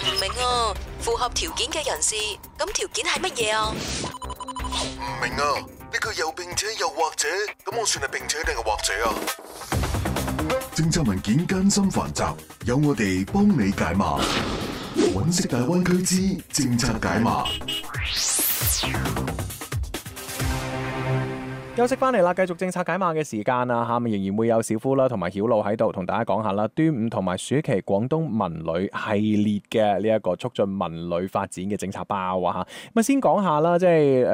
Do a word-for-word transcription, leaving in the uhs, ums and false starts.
唔明啊，符合條件嘅人士，咁條件係乜嘢啊？ 唔明啊，呢個又並且又或者，咁我算係並且定係或者啊？政策文件艱辛繁雜，有我哋幫你解碼。揾食大灣區之政策解碼。 休息翻嚟啦，繼續政策解碼嘅時間啊，下面仍然會有小夫啦同埋曉露喺度同大家講下啦，端午同埋暑期廣東文旅系列嘅呢一個促進文旅發展嘅政策包啊嚇。咁啊先講下啦，即係